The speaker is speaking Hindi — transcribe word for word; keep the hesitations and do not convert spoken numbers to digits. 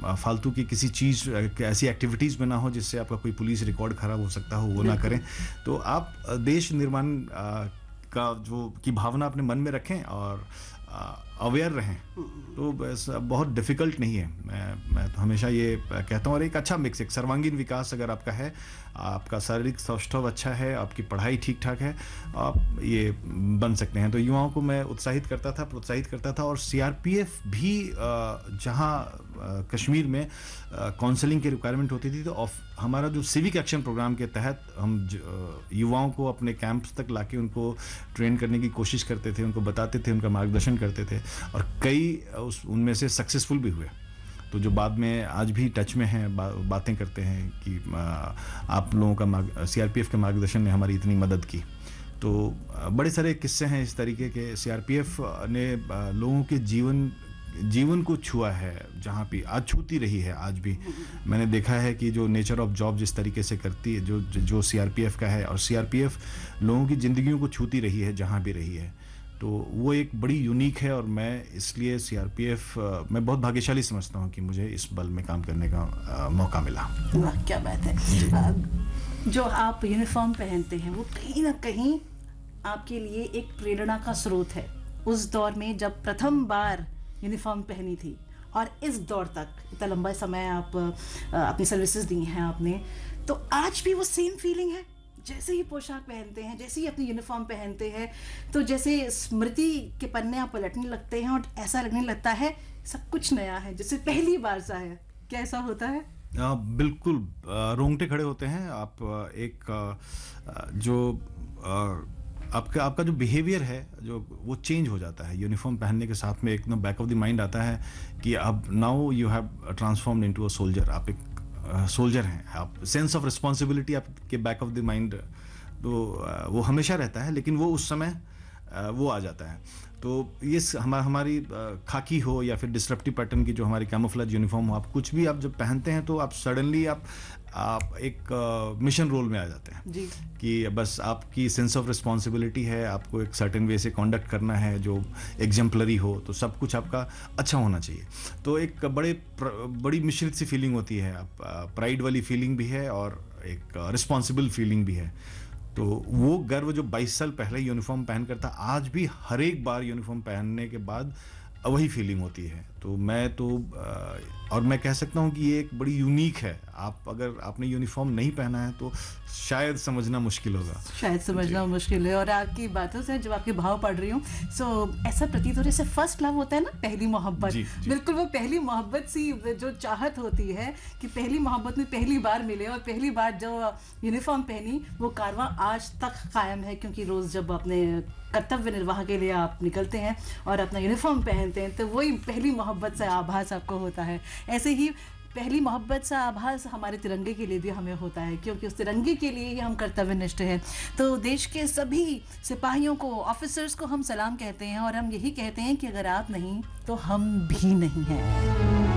फालतू की किसी चीज़, ऐसी एक्टिविटीज़ में ना हो जिससे आपका कोई पुलिस रिकॉर्ड खराब हो सकता हो, वो ना करें। तो आप देश निर्माण का जो की भावना अपने मन में रखें और अवेयर रहें, तो बस बहुत डिफ़िकल्ट नहीं है। मैं मैं तो हमेशा ये कहता हूँ। और एक अच्छा मिक्स, एक सर्वांगीण विकास अगर आपका है, आपका शारीरिक सौष्ठव अच्छा है, आपकी पढ़ाई ठीक ठाक है, आप ये बन सकते हैं। तो युवाओं को मैं उत्साहित करता था, प्रोत्साहित करता था। और सीआरपीएफ भी जहाँ कश्मीर में काउंसलिंग की रिक्वायरमेंट होती थी, तो हमारा जो सिविक एक्शन प्रोग्राम के तहत हम युवाओं को अपने कैंप्स तक लाके उनको ट्रेन करने की कोशिश करते थे, उनको बताते थे, उनका मार्गदर्शन करते थे, और कई उस उनमें से सक्सेसफुल भी हुए। तो जो बाद में आज भी टच में हैं, बा, बातें करते हैं कि आप लोगों का सीआरपीएफ के मार्गदर्शन ने हमारी इतनी मदद की। तो बड़े सारे किस्से हैं इस तरीके के। सीआरपीएफ ने लोगों के जीवन जीवन को छुआ है, जहाँ पे आज छूती रही है। आज भी मैंने देखा है कि जो नेचर ऑफ जॉब जिस तरीके से करती है, जो जो सीआरपीएफ का है, और सीआरपीएफ लोगों की ज़िंदगियों को छूती रही है जहाँ भी रही है। तो वो एक बड़ी यूनिक है, और मैं इसलिए सीआरपीएफ मैं बहुत भाग्यशाली समझता हूँ कि मुझे इस बल में काम करने का आ, मौका मिला। वाह, क्या बात है। जो आप यूनिफॉर्म पहनते हैं वो कहीं ना कहीं आपके लिए एक प्रेरणा का स्रोत है। उस दौर में जब प्रथम बार यूनिफॉर्म पहनी थी, और इस दौर तक इतना लंबा समय आप अपनी सर्विसेज दी हैं आपने, तो आज भी वो सेम फीलिंग है? जैसे ही पोशाक पहनते हैं, जैसे ही अपनी यूनिफॉर्म पहनते हैं, तो जैसे स्मृति के पन्ने आप पलटने लगते हैं और ऐसा लगने लगता है सब कुछ नया है, जैसे पहली बार सा है। क्या ऐसा होता है? आ, बिल्कुल, रोंगटे खड़े होते हैं। आप एक आ, जो आ, आपका आपका जो बिहेवियर है, जो वो चेंज हो जाता है यूनिफॉर्म पहनने के साथ में। एक ना बैक ऑफ द माइंड आता है कि अब now you have transformed into a soldier. आप एक सोल्जर हैं, आप सेंस ऑफ रिस्पॉन्सिबिलिटी आपके बैक ऑफ द माइंड, तो uh, वो हमेशा रहता है, लेकिन वो उस समय uh, वो आ जाता है। तो ये हमा, हमारी खाकी हो या फिर डिस्रप्टिव पैटर्न की जो हमारी कैमोफ्लेज यूनिफॉर्म हो, आप कुछ भी आप जब पहनते हैं तो आप सडनली आप आप एक मिशन रोल में आ जाते हैं जी। कि बस आपकी सेंस ऑफ रिस्पॉन्सिबिलिटी है, आपको एक सर्टेन वे से कॉन्डक्ट करना है जो एग्जाम्पलरी हो, तो सब कुछ आपका अच्छा होना चाहिए। तो एक बड़े बड़ी मिश्रित सी फीलिंग होती है, आप प्राइड वाली फीलिंग भी है और एक रिस्पॉन्सिबल फीलिंग भी है। तो वो गर्व जो बाईस साल पहले यूनिफॉर्म पहन कर था, आज भी हर एक बार यूनिफॉर्म पहनने के बाद वही फीलिंग होती है। तो मैं तो और मैं कह सकता हूँ कि ये एक बड़ी यूनिक है। आप अगर आपने यूनिफॉर्म नहीं पहना है तो शायद समझना मुश्किल होगा, शायद समझना मुश्किल है। और आपकी बातों से जब आपके भाव पढ़ रही हूँ, सो ऐसा प्रतीत हो रहा है जैसे फर्स्ट लव होता है ना, पहली मोहब्बत। बिल्कुल वो पहली मोहब्बत सी जो चाहत होती है कि पहली मोहब्बत में पहली बार मिले, और पहली बार जो यूनिफॉर्म पहनी, वो कारवां आज तक कायम है। क्योंकि रोज़ जब अपने कर्तव्य निर्वाह के लिए आप निकलते हैं और अपना यूनिफॉर्म पहनते हैं, तो वही पहली मोहब्बत से आभास आपको होता है। ऐसे ही पहली मोहब्बत सा आभास हमारे तिरंगे के लिए भी हमें होता है, क्योंकि उस तिरंगे के लिए ही हम कर्तव्यनिष्ठ हैं। तो देश के सभी सिपाहियों को, ऑफिसर्स को हम सलाम कहते हैं, और हम यही कहते हैं कि अगर आप नहीं तो हम भी नहीं हैं।